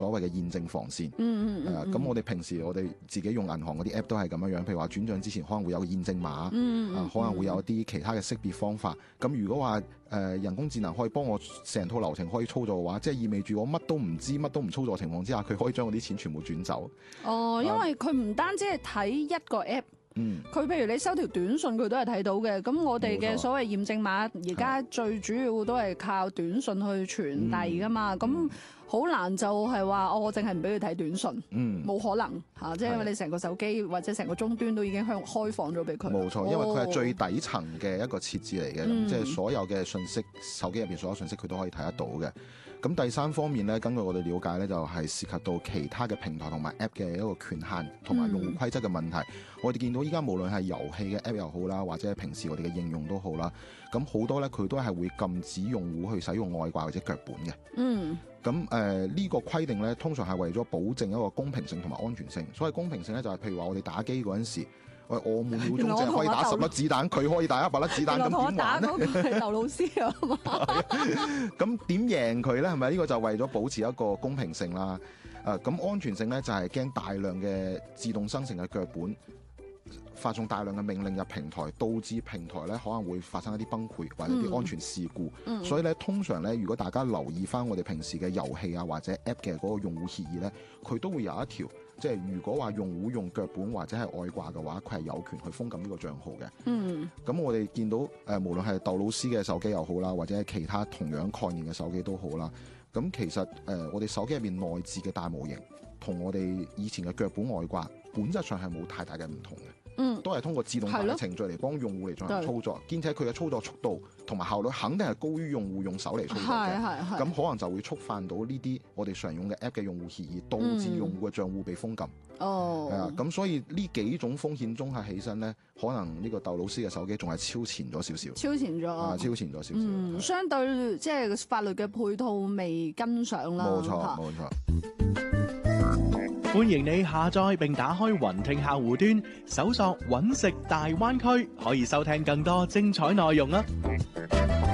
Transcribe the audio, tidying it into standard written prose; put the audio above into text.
所謂嘅驗證防線。咁我哋平時我哋自己用銀行嗰啲 app 都係咁樣，譬如話轉帳之前可能會有個驗證碼，可能會有一啲其他嘅識別方法。咁如果話人工智能可以幫我成套流程可以操作嘅話，即係意味住我乜都唔知、乜都唔操作嘅情況之下，佢可以將我啲錢全部轉走。 因為佢唔單止係睇一個 app。佢譬如你收條短信，佢都係睇到嘅。咁我哋嘅所謂驗證碼，而家最主要都係靠短信去傳遞噶嘛。咁好難就係話我淨係唔俾佢睇短信，冇可能嚇。即係因為你成個手機或者成個終端都已經開放咗俾佢。 冇錯，因為佢係最底層嘅一個設置嚟嘅，即係所有嘅信息，手機入邊所有信息佢都可以睇得到嘅。咁第三方面咧，根據我哋了解咧，就係涉及到其他嘅平台同埋 App 嘅一個權限同埋用戶規則嘅問題。我哋見到依家無論係遊戲嘅 App 又好啦，或者係平時我哋嘅應用都好啦，咁好多咧佢都係會禁止用戶去使用外掛或者腳本嘅。咁呢個規定咧，通常係為咗保證一個公平性同埋安全性。所謂公平性咧，就係譬如話我哋打機嗰陣時，我每秒鐘淨係可以打10粒子彈，佢可以打100粒子彈，咁點玩咧？ 嗰個係劉老師啊嘛。 咁點贏佢咧？係咪呢個就為咗保持一個公平性啦？咁安全性咧就係驚大量嘅自動生成嘅腳本發送大量嘅命令入平台，導致平台咧可能會發生一啲崩潰或者啲安全事故。所以咧，通常咧，如果大家留意翻我哋平時嘅遊戲啊或者 App 嘅嗰個用戶協議咧，佢都會有一條，即係如果話用戶用腳本或者係外掛嘅話，佢係有權去封禁呢個帳號嘅。咁我哋見到無論係竇老師嘅手機又好啦，或者係其他同樣概念嘅手機都好啦。咁其實我哋手機入面內置嘅大模型同我哋以前嘅腳本外掛本質上係冇太大嘅唔同嘅，都係通過自動化嘅程序嚟幫用戶嚟進行操作，兼且佢嘅操作速度同埋效率肯定係高於用戶用手嚟操作嘅。咁可能就會觸犯到呢啲我哋常用嘅 App 嘅用戶協議，導致用戶嘅帳戶被封禁。咁所以呢幾種風險綜合起身呢，可能呢個竇老師嘅手機仲係超前咗少少。超前咗少少。 相對即係法律嘅配套未跟上啦。 冇錯。 歡迎你下載並打開雲聽客戶端，搜索揾食大灣區，可以收聽更多精彩內容啊！